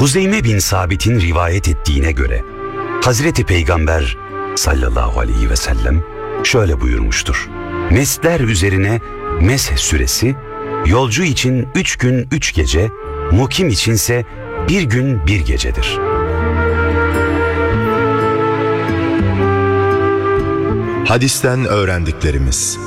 Huzeyme bin Sabit'in rivayet ettiğine göre Hazreti Peygamber sallallahu aleyhi ve sellem şöyle buyurmuştur. Mesler üzerine mesh süresi, yolcu için 3 gün 3 gece, mukim içinse 1 gün 1 gecedir. Hadisten öğrendiklerimiz.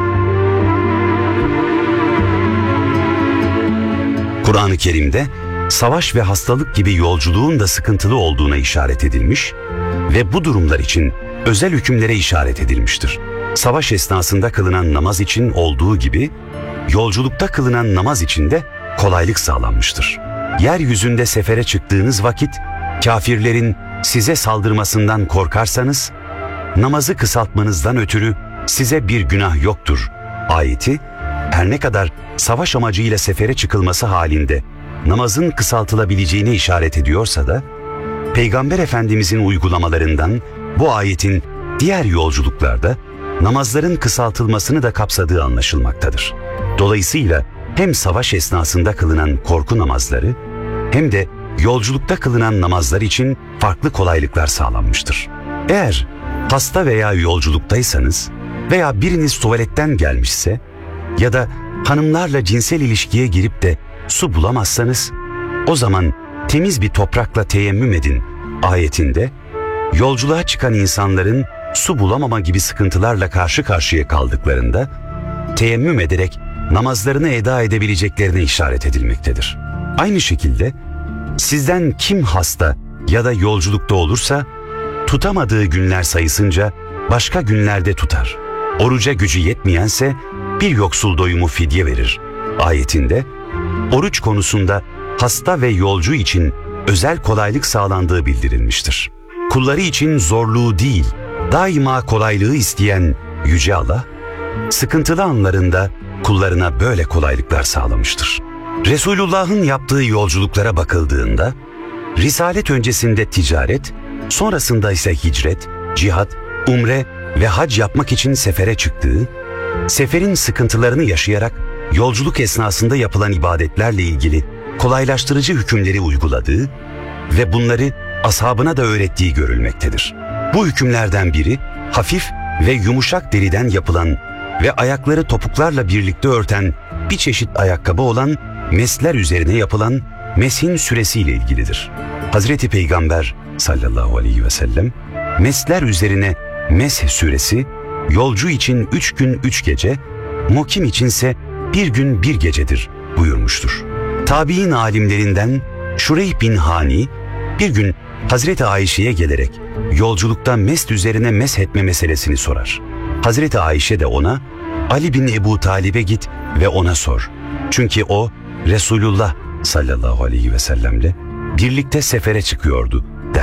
Kur'an-ı Kerim'de savaş ve hastalık gibi yolculuğun da sıkıntılı olduğuna işaret edilmiş ve bu durumlar için özel hükümlere işaret edilmiştir. Savaş esnasında kılınan namaz için olduğu gibi yolculukta kılınan namaz için de kolaylık sağlanmıştır. Yeryüzünde sefere çıktığınız vakit kafirlerin size saldırmasından korkarsanız namazı kısaltmanızdan ötürü size bir günah yoktur ayeti her ne kadar savaş amacıyla sefere çıkılması halinde namazın kısaltılabileceğine işaret ediyorsa da Peygamber Efendimizin uygulamalarından bu ayetin diğer yolculuklarda namazların kısaltılmasını da kapsadığı anlaşılmaktadır. Dolayısıyla hem savaş esnasında kılınan korku namazları hem de yolculukta kılınan namazlar için farklı kolaylıklar sağlanmıştır. Eğer hasta veya yolculuktaysanız veya biriniz tuvaletten gelmişse ya da hanımlarla cinsel ilişkiye girip de su bulamazsanız o zaman temiz bir toprakla teyemmüm edin ayetinde yolculuğa çıkan insanların su bulamama gibi sıkıntılarla karşı karşıya kaldıklarında teyemmüm ederek namazlarını eda edebileceklerine işaret edilmektedir. Aynı şekilde sizden kim hasta ya da yolculukta olursa tutamadığı günler sayısınca başka günlerde tutar. Oruca gücü yetmeyense bir yoksul doyumu fidye verir ayetinde oruç konusunda hasta ve yolcu için özel kolaylık sağlandığı bildirilmiştir. Kulları için zorluğu değil, daima kolaylığı isteyen Yüce Allah, sıkıntılı anlarında kullarına böyle kolaylıklar sağlamıştır. Resulullah'ın yaptığı yolculuklara bakıldığında, Risalet öncesinde ticaret, sonrasında ise hicret, cihat, umre ve hac yapmak için sefere çıktığı, seferin sıkıntılarını yaşayarak yolculuk esnasında yapılan ibadetlerle ilgili kolaylaştırıcı hükümleri uyguladığı ve bunları ashabına da öğrettiği görülmektedir. Bu hükümlerden biri hafif ve yumuşak deriden yapılan ve ayakları topuklarla birlikte örten bir çeşit ayakkabı olan mesler üzerine yapılan meshin süresiyle ilgilidir. Hazreti Peygamber sallallahu aleyhi ve sellem mesler üzerine mesh süresi yolcu için 3 gün 3 gece, mukim içinse 1 gün 1 gecedir buyurmuştur. Tabi'in alimlerinden Şureyh bin Hani bir gün Hazreti Ayşe'ye gelerek yolculukta mest üzerine mesh etme meselesini sorar. Hazreti Ayşe de ona Ali bin Ebu Talib'e git ve ona sor. Çünkü o Resulullah sallallahu aleyhi ve sellemle birlikte sefere çıkıyordu